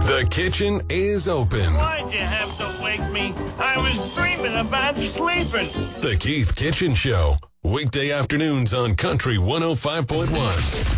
The kitchen is open. Why'd you have to wake me? I was dreaming about sleeping. The Keith Kitchen Show. Weekday afternoons on Country 105.1.